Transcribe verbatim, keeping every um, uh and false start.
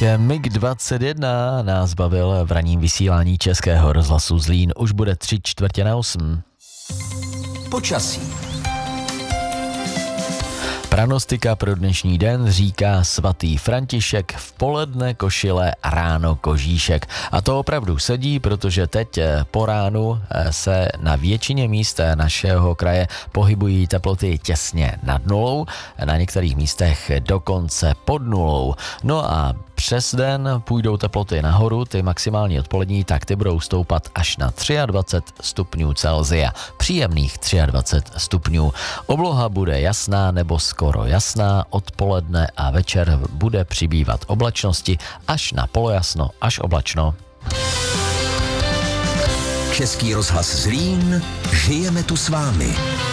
mig dvacet jedna nás bavil v ranním vysílání Českého rozhlasu Zlín. Už bude tři čtvrtě na osm. Počasí. Pranostika pro dnešní den říká svatý František, v poledne košile a ráno kožíšek. A to opravdu sedí, protože teď po ránu se na většině míst našeho kraje pohybují teploty těsně nad nulou, na některých místech dokonce pod nulou. No a přes den půjdou teploty nahoru, ty maximální odpolední, tak ty budou stoupat až na dvacet tři stupňů Celsia. Příjemných dvacet tři stupňů. Obloha bude jasná nebo skoro jasná, odpoledne a večer bude přibývat oblačnosti až na polojasno, až oblačno. Český rozhlas Zlín, žijeme tu s vámi.